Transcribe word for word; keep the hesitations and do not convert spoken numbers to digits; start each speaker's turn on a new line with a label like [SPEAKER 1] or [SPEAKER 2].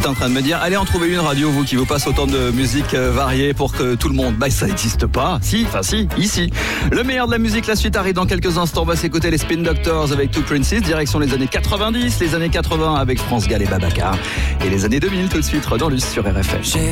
[SPEAKER 1] en train de me dire, allez en trouver une radio, vous qui vous passe autant de musique euh, variée pour que tout le monde. Bah, ça n'existe pas. Si, enfin si, ici. Le meilleur de la musique, la suite arrive dans quelques instants. On va s'écouter les Spin Doctors avec Two Princes, direction les années quatre-vingt-dix, les années quatre-vingts avec France Gall et Babacar, et les années deux mille tout de suite, dans Luce sur R F M.